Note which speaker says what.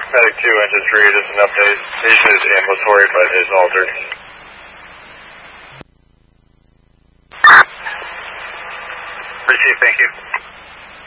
Speaker 1: Medic 2, engine 3, this is an update. Patient is ambulatory but is altered.
Speaker 2: Received, thank you.